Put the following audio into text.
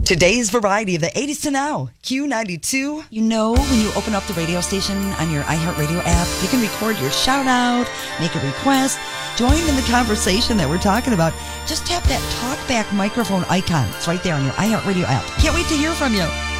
Today's variety of the 80s to now, Q92. You know, when you open up the radio station on your iHeartRadio app, you can record your shout out, make a request, join in the conversation that we're talking about. Just tap that talkback microphone icon. It's right there on your iHeartRadio app. Can't wait to hear from you.